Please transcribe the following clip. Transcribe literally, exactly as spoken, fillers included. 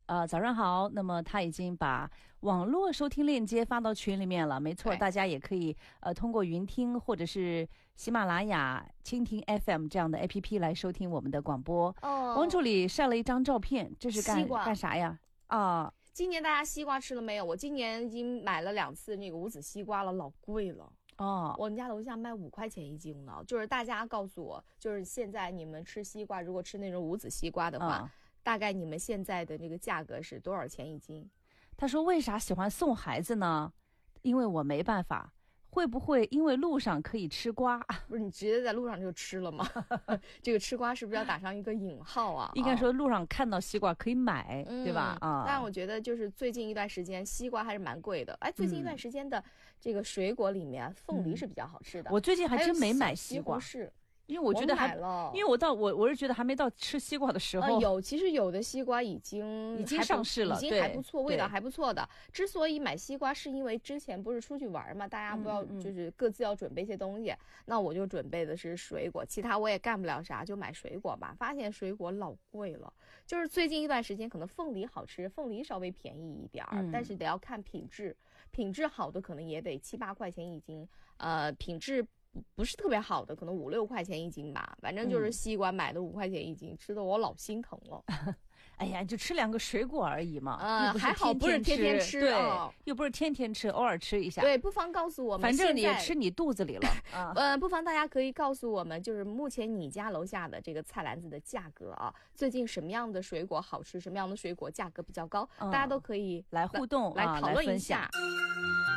呃，早上好。那么他已经把网络收听链接发到群里面了，没错，大家也可以呃通过云听或者是喜马拉雅、蜻蜓 F M 这样的 A P P 来收听我们的广播。哦，王助理晒了一张照片，这是干干啥呀？啊， 今年大家西瓜吃了没有？我今年已经买了两次那个无籽西瓜了，老贵了。哦，我们家楼下卖五块钱一斤呢。就是大家告诉我，就是现在你们吃西瓜，如果吃那种无籽西瓜的话，嗯、大概你们现在的这个价格是多少钱一斤？ 他说为啥喜欢送孩子呢？因为我没办法。会不会因为路上可以吃瓜？ 不是你直接在路上就吃了吗？这个吃瓜是不是要打上一个引号啊？ 应该说路上看到西瓜可以买，嗯、对吧？啊、 嗯，但我觉得就是最近一段时间西瓜还是蛮贵的。哎，最近一段时间的这个水果里面，嗯、凤梨是比较好吃的。 我最近还真没买西瓜。 是。 因为我觉得还，因为我到我我是觉得还没到吃西瓜的时候。 呃、有，其实有的西瓜已经已经上市了， 已经还不错，味道还不错的。之所以买西瓜，是因为之前不是出去玩嘛，大家不要、嗯、就是各自要准备一些东西。那我就准备的是水果，其他我也干不了啥，就买水果吧。发现水果老贵了，就是最近一段时间可能凤梨好吃，凤梨稍微便宜一点儿、嗯，但是得要看品质，品质好的可能也得七八块钱一斤，呃，品质。不是特别好的，可能五六块钱一斤吧。反正就是西瓜买的五块钱一斤，嗯、吃的我老心疼了。 哎呀，就吃两个水果而已嘛， 呃，还好不是天天吃， 对、哦，又不是天天吃，偶尔吃一下。 对，不妨告诉我们， 反正也吃你肚子里了。 啊、呃，不妨大家可以告诉我们，就是目前你家楼下的这个菜篮子的价格啊，最近什么样的水果好吃，什么样的水果价格比较高，嗯、大家都可以来互动， 来讨论一下。